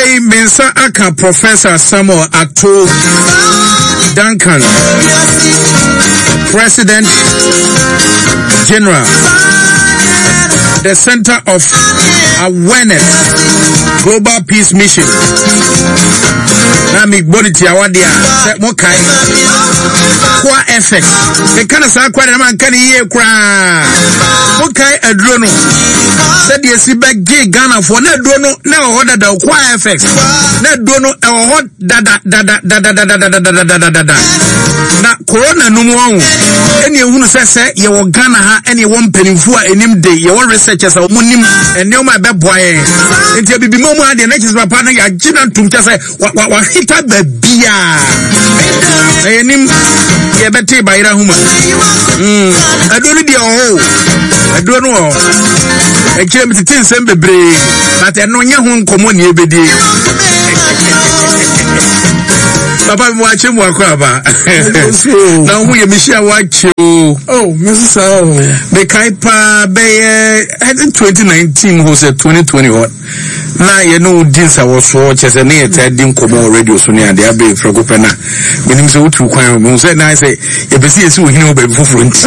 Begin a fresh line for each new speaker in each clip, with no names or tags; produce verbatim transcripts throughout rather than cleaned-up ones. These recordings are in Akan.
Afei mensa aka Professor Samuel Ato Duncan, President General, the Center of Awareness, Global Peace Mission. Nami body ti awadia se mo kai kwa effect e kana sa kwa na man kan ye kra mo kai aduro no se de si ba ge Ghana for na aduro no na ho dada kwa effect na aduro no e ho dada dada dada dada dada dada na corona no mo hu eni ehunu se se ye wo Ghana ha eni wo mpanimfu a enim de ye wo researchers a mo nim eni o ma be boye enti bibi mo mo ade na chis papa na ya gina tumcha se wa wa hita babia enim ye beti bayira huma mm adonu de o adonu o e chem titin sem bebre but eno nya ho nkomo ne ebedi papa mo ache mo akwa ba na hu ye mishia wache
oh Missus Oh
be kai pa be twenty nineteen ho se twenty twenty what na ye no dinsa wo so chese ne yeta din komo radio so ne ade abe frego pena menim se wotu kwan mo se na se ye besi esi wo hini wo ba foforo nti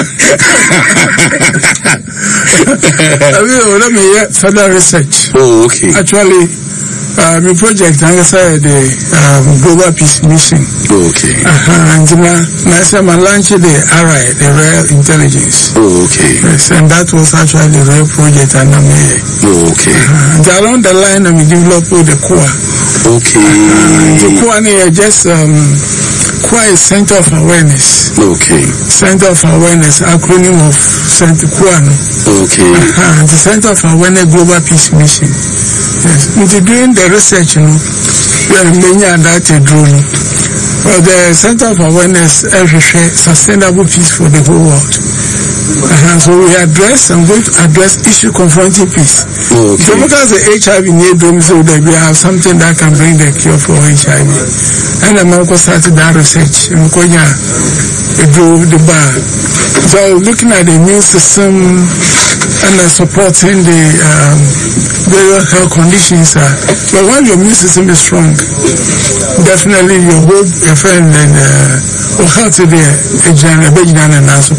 abi o na me ye further research.
Oh okay.
Actually uh my project I say the um, Global Peace Mission.
Okay.
Uh-huh. And na na say my launch the R I, the Real Intelligence.
Oh okay.
Yes, and that was actually the real project and I'm here.
Oh okay.
Uh-huh. And along the line I'm developing the core.
Okay.
Uh, the core is just um core is Center of Awareness.
Okay.
Center of Awareness, acronym of Center Core.
Okay.
Uh-huh. The Center of Awareness Global Peace Mission. Yes. And doing the research, you know, we are many and that drone. But the Center of Awareness is sustainable peace for the whole world. Uh-huh. So we address and going to address issue confronting peace.
Okay.
So because the H I V near them, so that we have something that can bring the cure for H I V. And I'm also started that research. I'm going to drove the bar. So looking at the immune system and uh, supporting the um, various health conditions. Uh, but when your immune system is strong, definitely your whole your friend and uh, healthy there, a general, a big and also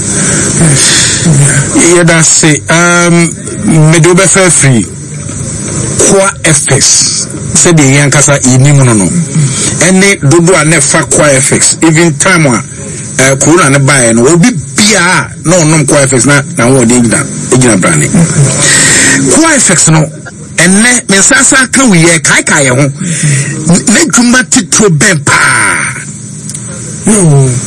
yeah, that's it. Um, Medobe free. Qua F X. Said the Yankasa inimuno. Any dodo and never qua F X. Even time one, uh, Corona and buy and will be Pia. No, no, qua F X. Now, now, what did that? Igna Brani. Qua F X no. And let me sasa can we a kai kai home. Let you mati to bempa.
No.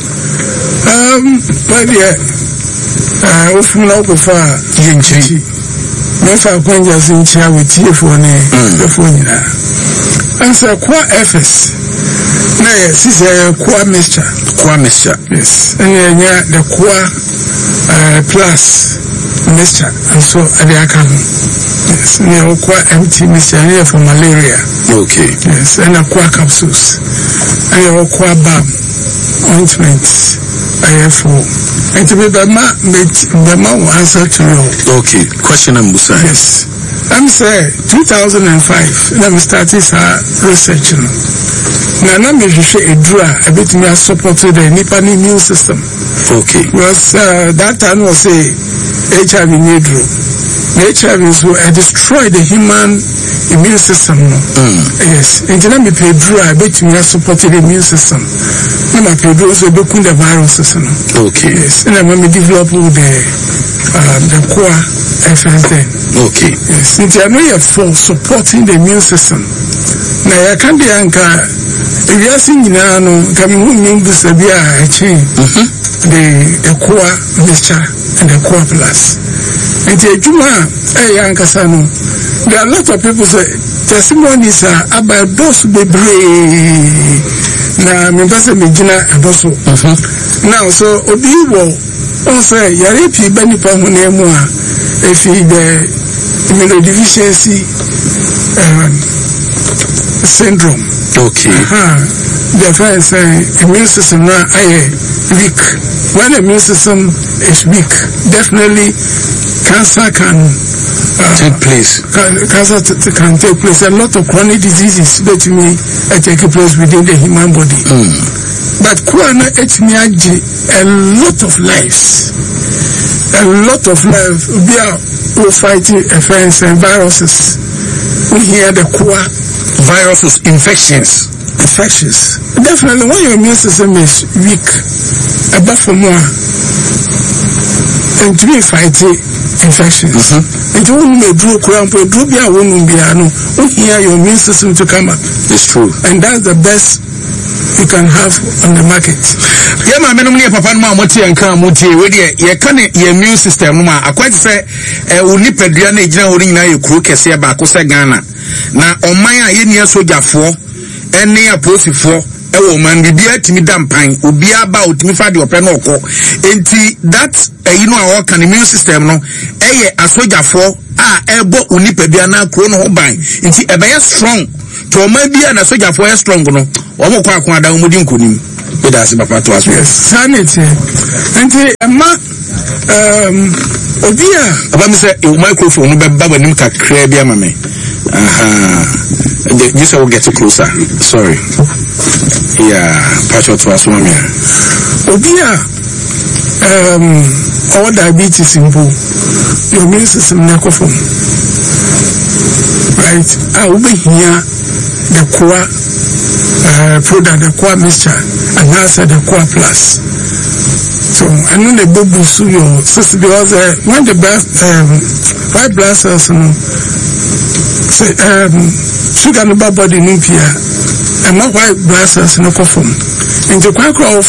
Um, but yeah. Uh, if you know before, Jinchi. Never point us in chair with T F one the phone. And so, Qua F S. No, yes, it's a Qua mixture.
Qua mixture.
Yes. And then, yeah, the Qua uh, plus mixture. And so, I can. Yes. And then, Qua empty mixture here for malaria.
Okay.
Yes. And a Qua capsules. And then, Qua balm ointments. I have for. And to be the man, the man will answer to you.
Okay. Question number five.
Yes. I'm saying two thousand five. Let me start this research. Now, let me just say a draw a bit more support to the Nippon immune system.
Okay.
Because uh, that time was a H I V needle. The H I V will uh, destroy the human immune system. No?
Mm.
Yes. And then me pay draw a bit more support to the immune system. Now, my pay draw so be the virus system.
Okay.
Yes. And then when we develop the uh, the core F S then.
Okay.
Yes. Since I know you're for supporting the immune system. Now, I can't be anchor. If you're singing, I know, coming home, you this a beer, I change the the core mixture and the core plus. And the Juma, a young Casano, there are a lot of people say testimonies are about those baby. Now, me doesn't mean and also. Now, so Obiwo also, Yarepi Benipa Hunemua, if he the immunodeficiency um, syndrome.
Okay.
Uh-huh. The first uh, immune system now I weak. When the immune system is weak, definitely cancer can uh,
take place.
Can, cancer t- t- can take place. A lot of chronic diseases that may uh, take place within the human body.
Mm.
But kuana it may a lot of lives. A lot of lives. We are all fighting offense and viruses. We hear the kua
viruses, infections.
Infections. Definitely, when your immune system is weak, above for more, and to be fighting infections. And you won't be drew cramp, drew be a woman be a no, hear your immune system to come up.
It's true.
And that's the best you can have on the market.
Yeah, my men, Papa, Muti and Kamuti, with your immune system, I quite say, a Unipediana, Jana, you crook, a sea bacosa Ghana. Now, on my yen soldier for. Any opposite for a woman be beer to me dampine, will be about me for the open oko. And that, you know, our immune system, no, a soldier for ah, a boat unipebiana chrono bine. It's a very strong to maybe a soldier for a strong no, or more quack one down with him. It has a papa to us.
Sanity. And a man, um, Obia,
I'm say, your microphone, but Baba Nimka Crabia Mame. Aha. This will get closer. Sorry. Yeah, Pacho to us, Mamma.
Obia, um, all diabetes simple. Your immune system necrophone. Right? I will be here the core uh, product, the core mixture, and answer the core plus. So, I know the bubble so your system because uh, when the blood, um, white blood cells, um, say, um, sugar no body numpia, and my white blood cells no coffin. In the quack of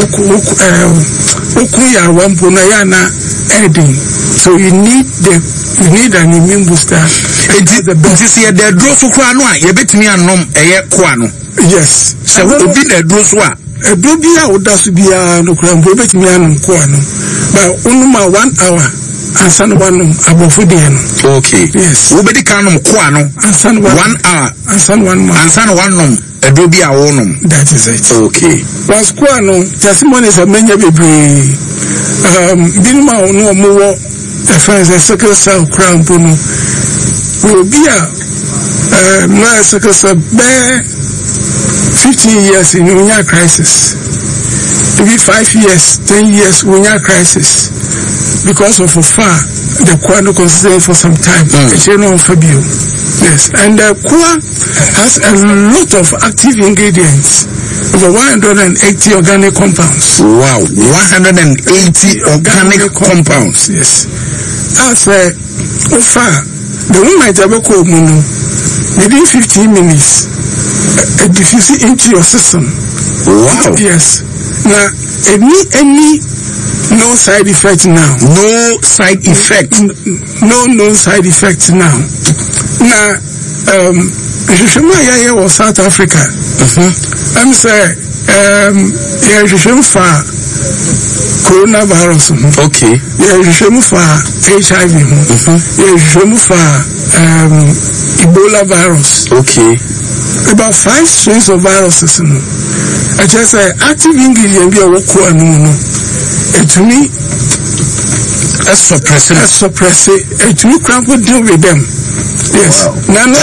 Okuya, one punayana, anything. So, you need the, you need an immune booster.
It is the best. This year, the draw to Quano, you bet me a nom, a year Quano.
Yes.
So, we will be the draw.
A blubia would also be a no crown, but me and Quano. But only one hour and son one above for the
okay. Yes. We be the canum Quano and son one hour
and son one month
and son one nom. A blubia onum.
That is it.
Okay.
Was Quano, testimonies of many baby. Um, Binma no more. The friends and circle cell crown puno will be a uh, my circle cell bear. Fifteen years in Unya crisis. Maybe five years, ten years Unya crisis. Because of a far the Kwano considered for some time. It's mm. you Fabio. Yes. And the Kwa has a lot of active ingredients. Over one hundred eighty organic compounds.
Wow. one hundred eighty organic, organic compounds.
compounds. Yes. As a uh, far the one might have a call within fifteen minutes. A diffuse into your system.
Wow.
Yes. Now, any any no side effect now.
No side effect.
No no side effect now. Now, um, Shishima was South Africa. Uh-huh. I'm saying, um, yeah, Shishima for coronavirus.
Okay.
Yeah, Shishima for H I V. Uh-huh. Yeah, Shishima for um, Ebola virus.
Okay.
About five strains of viruses. No? I just say active ingredient be a work no. And to me,
a suppressor,
a suppressor, and to me, cramp would deal with them. Yes. Now, no,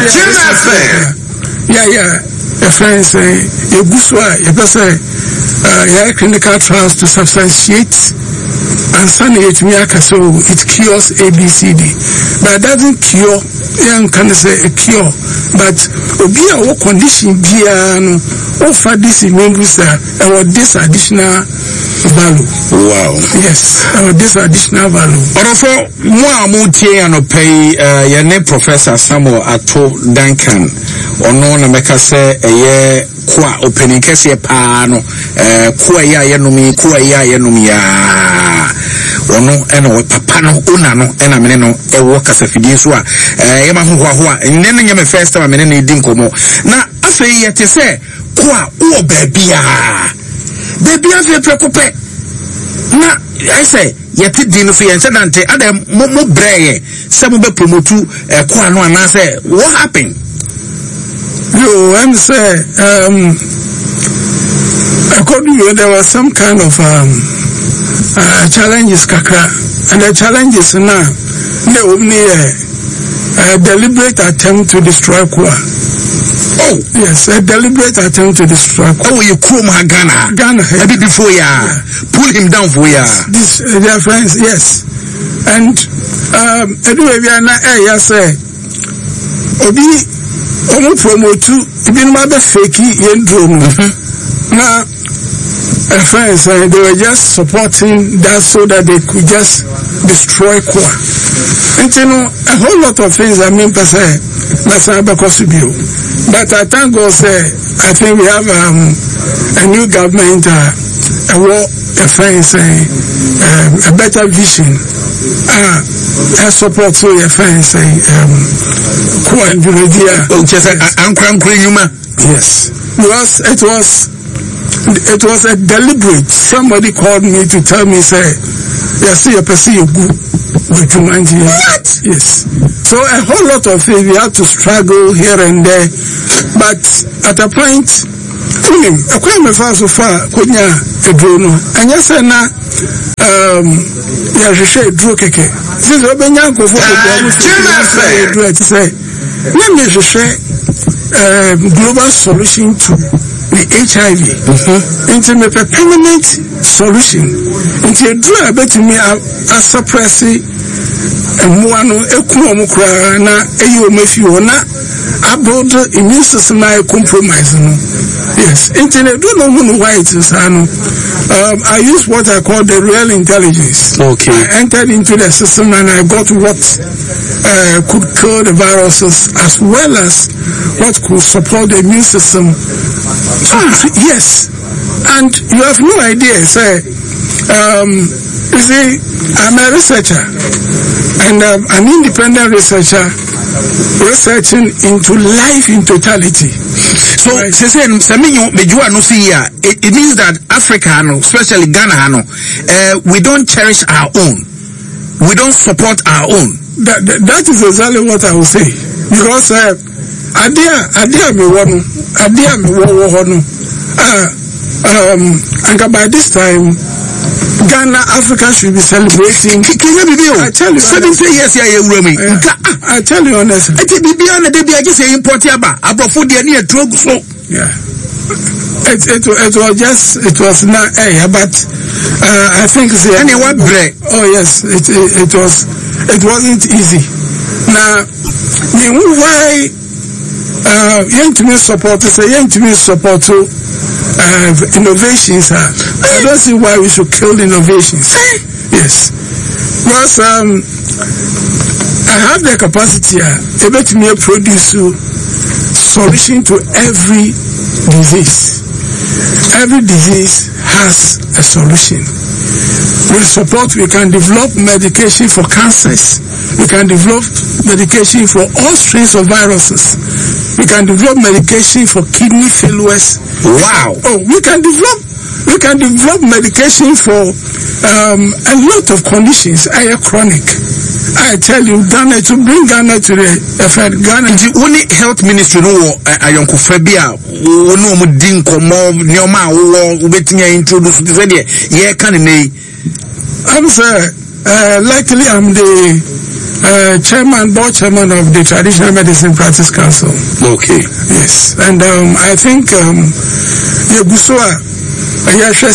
yeah, yeah. A friend say, you buswa, you say, uh, yeah, clinical trials to substantiate and suddenly it so it cures A B C D. But it doesn't cure, yeah, can say a cure. But be a condition piano offer this immune booster or this additional value.
Wow.
Yes, or this additional value.
Also, more multi and pay uh your Professor Samuel Ato Duncan or no Nameka say a year qua opening case pano uh qua ya yenumi qua ya yenumi ya ono eno papa no una no ena mene no e wo kasa fidie so a eh yema ho ho a nne nyame first time mene ne di nkomo na afei yete se kwa wo baabia baabia fe prekope na I say yete di no so yen se dante adam mo mo breye se mo be promote eh kwa no ana say what happened
you and say um according to there was some kind of um uh, challenges kakra, and the challenges now, they only a deliberate attempt to destroy Kua.
Oh
yes, a deliberate attempt to destroy Kua.
Oh, you Krum Ghana.
Ghana.
A bit before ya, yeah. Pull him down for ya.
This, uh, their friends, yes, and um, anyway, we are not. Eh, yes, eh. Obi, omo promote. Ibi no be fake yendro no. Now, uh, friends, uh, they were just supporting that so that they could just destroy Kua. And you know, a whole lot of things I mean per se, but I thank God say, I think we have um, a new government, uh, a war, a friends, uh, um, a better vision, uh, a support to your friends, um, Kua and Junadia.
Oh, just
yes, because it was. It was a deliberate. Somebody called me to tell me, say, you see, you perceive you good. What? Yes. So a whole lot of things we have to struggle here and there, but at a point, I can't me far so far. Kunya a drone, and yes, and now, um, yeah, she said, "Drew keke." Since we been young, go for the say, let me just say, global solution to the H I V. Mm-hmm. Into a permanent solution. Into a drug, but to me, I suppress it. And one, a kumukra, na, a you may feel not about the immune system, I compromise. Yes, internet, don't know why it is. Um, I use what I call the real intelligence.
Okay.
I entered into the system and I got what uh, could kill the viruses as well as what could support the immune system. Ah, yes, and you have no idea, say, um, you see, I'm a researcher, and um, an independent researcher researching into life in totality.
So, right. It means that Africa, especially Ghana, uh, we don't cherish our own. We don't support our own.
That, that, that is exactly what I will say. Because uh, Adia, Adia me wonu, Adia me wonu. Ah, um, and by this time, Ghana, Africa should be celebrating.
I tell you, seventy years here, you will me.
I tell you honestly.
I tell you, beyond the day, I just say import yaba. About food, you need a drug, so
yeah. It, it, it was just, it was not, eh, but uh, I think the
anyone break.
Oh yes, it, it it was, it wasn't easy. Now, why? Uh, young to me support, say young to me support to uh, innovations. Uh, I don't see why we should kill innovations. Yes, because um, I have the capacity uh, able to me produce solution to every disease. Every disease has a solution. With support, we can develop medication for cancers. We can develop medication for all strains of viruses. We can develop medication for kidney failures.
Wow.
Oh, we can develop, we can develop medication for um, a lot of conditions. I are chronic. I tell you, Ghana, to bring Ghana to the effect, Ghana.
The only health ministry no I am Kufabia, no Mudinko, more Nioma, or Betina introduced the idea. Yeah, can
I'm sorry, uh, likely I'm the uh, chairman, board chairman of the Traditional Medicine Practice Council.
Okay.
Yes, and um, I think um, Yabusua. They should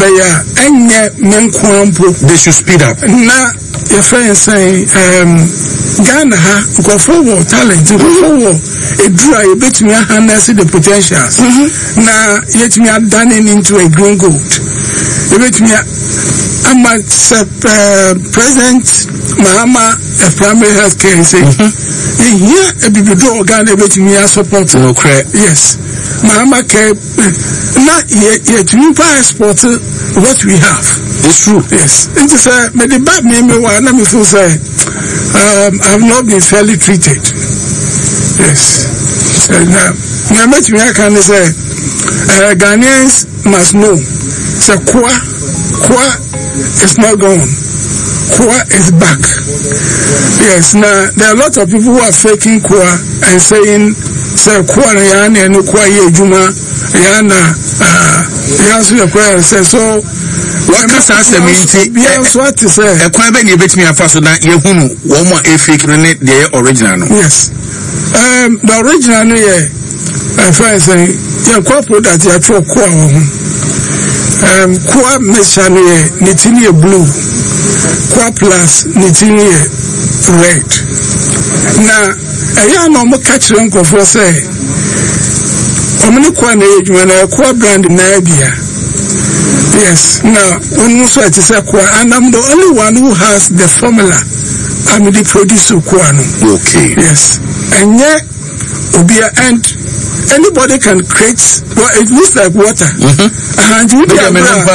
speed up.
Now, your friends say, um, Ghana, go forward, talent, go forward, a dry, a bit me a harness the potentials. Now, yet me are done into a green gold. A bit me, I'm a President Mahama, a primary health care, say, here, a bit of Ghana, a bit me a support. Yes. Mahama care, not yet, yet we export what we have.
It's true.
Yes. It is a, but the bad name, let me feel say, um, I've not been fairly treated. Yes. So now, I met me, I can say, uh, Ghanaians must know, so Kua, Kua is not gone. Kua is back. Yes, now, there are a lot of people who are faking Kua and saying, say, Kua na yana, and Kua ye Juma, yana, uh, he answered the prayer and said, so,
What can I say?
Yes, what to say?
A crab and you bet me a faster than you who one more a fake the original.
Yes. Um, the original, yeah, I find saying, you're quite put that you're for qua. Um, qua mechanic, nitinia blue, qua plus nitinia red. Now, I am no catch uncle for say, I'm going to age when I qua brand Nabia. Yes, now, when you say it's a qua, and I'm the only one who has the formula. I'm the producer Kwano.
Okay.
Yes. And yet, and anybody can create, well, it looks like water. Mm-hmm. And you can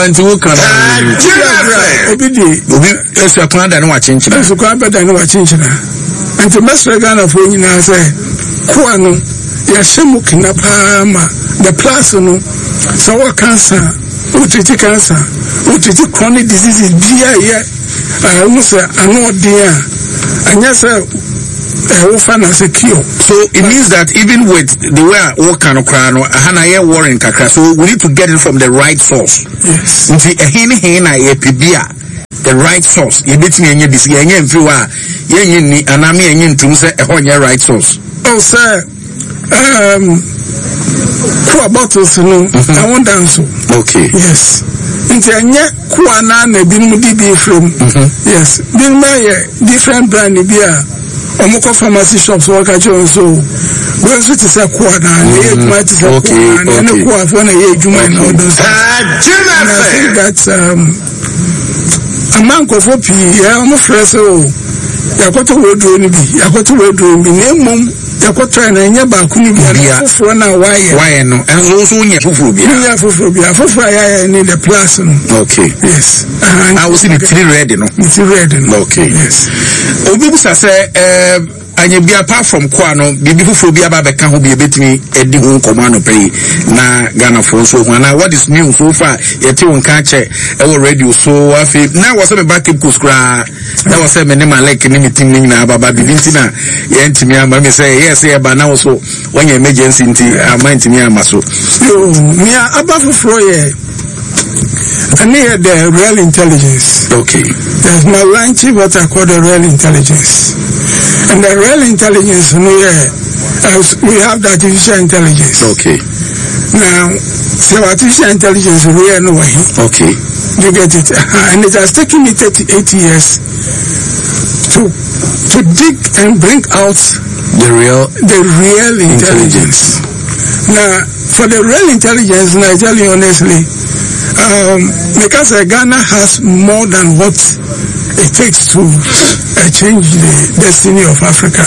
every day.
It's a plant that no change.
It's a plant that no change. And to Master Ghana for you now say, Kwano, Yashamukina Pama, the plasono, so what cancer, Utiti cancer, Utiti chronic diseases, dear, yeah. I almost say, I know, dear. And yes, sir.
So it means that even with the way I work onOkrano, Hana ye warring kakra, so we need to get it from the right source.
Yes.
Nti ehene hena ye pibia the right source. You bet me enye this ye enye mfiwa ye enye ni anami enye ntum se ehon ye right source.
Oh sir, um, kwa bottles no, I want answer.
Okay.
Yes. Nti enye kwa na na bi mu di bi from. Yes. Bi ma ye different brand bia. Omoko pharmacy shops work at you so when so to say kwa na ye tuma to say kwa na na kwa for na ye juma na all those. I think that um a man ko for pi ya mo fresh o yakoto wodro ni bi yakoto wodro bi na mum yakoto na nya ba ku ni bi na foforo na waye
waye no enso so nya foforo bi
nya foforo bi foforo ya ni the plus no.
Okay.
Yes.
I was in the three red no.
It's red no.
Okay.
Yes.
Obi busa say eh anya bi apart from kwa no bibi foforo bi aba be ka ho bi ebetimi edi ho nkomo no pay na Ghana for so ho na what is new so far yeti won ka che e wo radio so afi na wo say me back up kuskra na wo say me ne malek ne meeting ni na baba bibi ntina ye ntimi ama me say yes e ba na wo so when emergency nti ama ntimi ama so
yo me aba foforo ye and here the real intelligence.
Okay.
There's my lunch what I call the real intelligence. And the real intelligence, you know, yeah, we have the artificial intelligence.
Okay.
Now, so artificial intelligence, we are no way.
Okay.
You get it? And it has taken me thirty-eight years to to dig and bring out
the real
the real intelligence. intelligence. Now, for the real intelligence, and I tell you honestly, um, because uh, Ghana has more than what it takes to uh, change the destiny of Africa.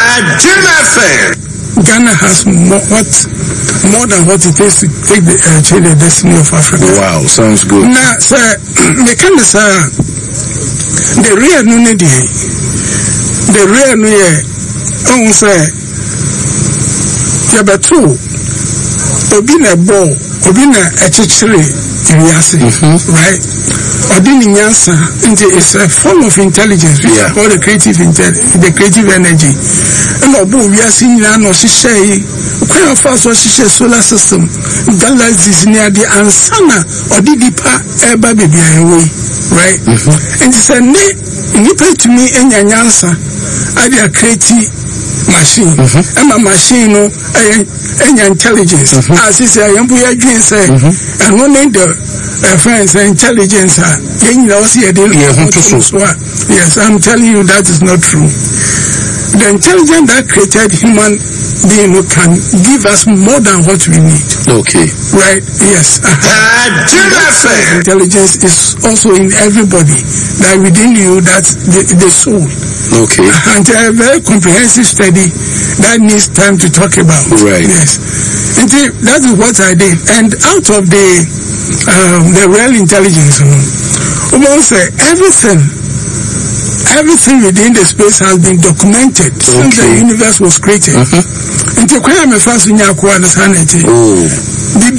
Ghana has more, what, more than what it takes to take the, uh, change the destiny of Africa.
Wow, sounds good.
Now, sir, the kind of sir, the real unity, the real unity, oh, sir, yeah, but two, Obina Bo, Obina Echichiri, right? Ordinary answer is a form of intelligence, which yeah. is called the creative intelligence, the creative energy. And although we are seeing now, no, she say, quite fast, she say solar system, galaxies near the ansana or the deeper air baby away, right? Mm-hmm. And it's a ne, to me, and your answer, I be a creative machine, mm-hmm. and my machine, no, and your intelligence. Mm-hmm. As he said, I am we are doing say, and one day the uh, friends intelligence, uh, you know, see a deal. Yes, I'm telling you that is not true. The intelligence that created human being can give us more than what we need.
Okay.
Right? Yes. Uh-huh. Intelligence is also in everybody. That within you, that's the, the soul.
Okay.
And a very comprehensive study that needs time to talk about.
Right.
Yes. And that is what I did. And out of the um, the real intelligence, almost uh, everything, everything within the space has been documented okay. since the universe was created. And the question me first in your sanity. Oh. The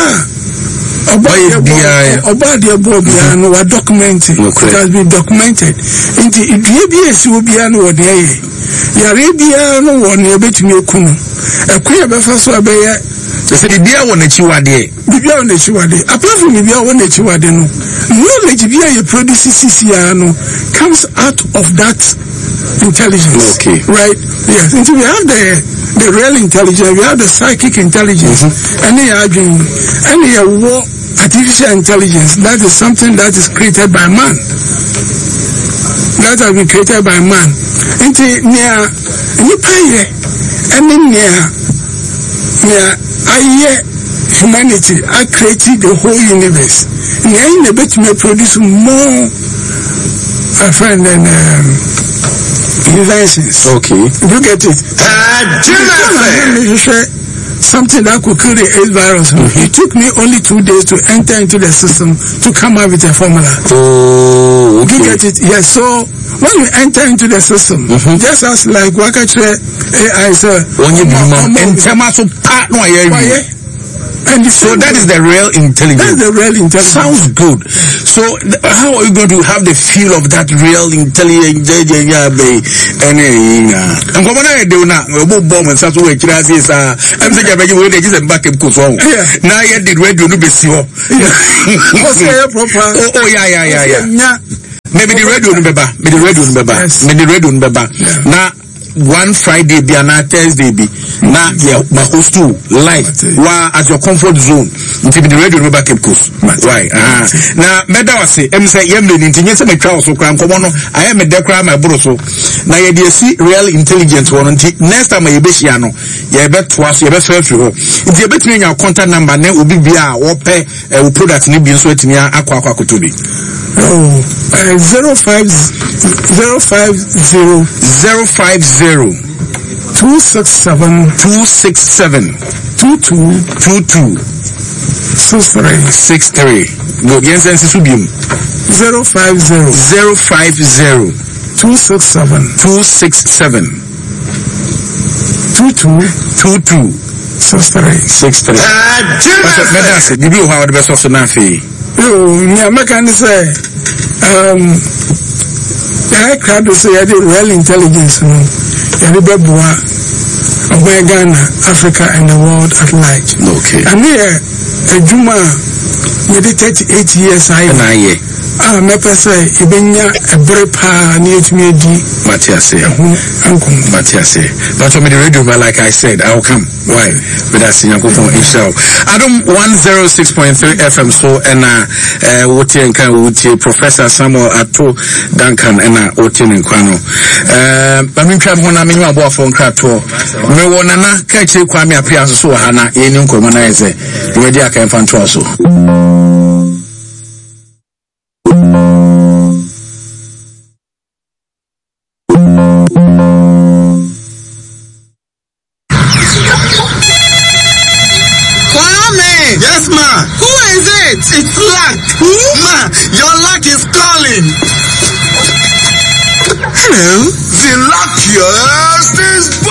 about the above no were documented. It has been documented. And the idea will be an one day. Yarabia no one near bet me kuno. A queer before so
They say bibia won achiwade.
Bibia won achiwade. Apart from bibia won achiwade no, knowledge bibia you produce C C R no comes out of that intelligence.
Okay.
Right? Yes. Until we have the the real intelligence, we have the psychic intelligence, mm-hmm. and they are doing any war artificial intelligence. That is something that is created by man. That has been created by man. Until near nipa ye, and then near near I humanity, I created the whole universe. Near in the bit may produce more a friend than um, inventions.
Okay.
You get it? Uh, something that could kill the AIDS virus. Mm-hmm. It took me only two days to enter into the system to come up with a formula.
Oh, okay.
You get it? Yes. So when you enter into the system, mm-hmm. just as like Wakache A I said,
when you and so that is the real intelligence.
That's the real intelligence.
Sounds good. So th- how are you going to have the feel of that real intelligence? And I'm going to do now. We'll bomb and such a way. I'm saying, I'm just a back and go on. Now you did radio to be sure. Oh, yeah, yeah, yeah, yeah. Maybe the radio number, maybe the radio number, maybe the radio number. Now, one Friday be and Thursday be na yeah my host too live wa at your comfort zone until the radio remember Cape Coast right ah na meda wase em say yem le ntinye se metwa so kran komo no I am a dekra my bro so na ye dey see real intelligence one nti next time ye be hia no ye be to aso ye be fa firi ho nti ye betimi nya contact number na obi bia wo pe e product ni bi so atimi akwa akwa kotobi
oh zero five zero five zero
zero five zero
two six seven
two six seven
two two
two two
six three
six three. Go yes and subium
zero five zero
zero five zero
two six seven
two six seven
two two
two two
six three
six three. But medase bibi o how the best of the nafi.
Yo, me make say um I crowd say I did real intelligence no. I did Beboa, Ghana, Africa and the world at large.
Okay.
And here a Juma you did thirty-eight years I
and I
ah me say ibenya a very pa near to me di
Matthias uncle Matthias but for me the radio but like I said I'll come why with that senior go for himself Adam one oh six point three F M so and uh wote nkan wote Professor Samuel Ato Duncan and uh wote nkwano uh ba mi twa ho na me nwa bo afọ nkrato me wona na ka chi kwa me apia so ha na ye ni nkomo na eze we di aka mfa nto so
Yes, ma. Who is it? It's Luck. Who? Ma, your luck is calling. Hello. The luckiest is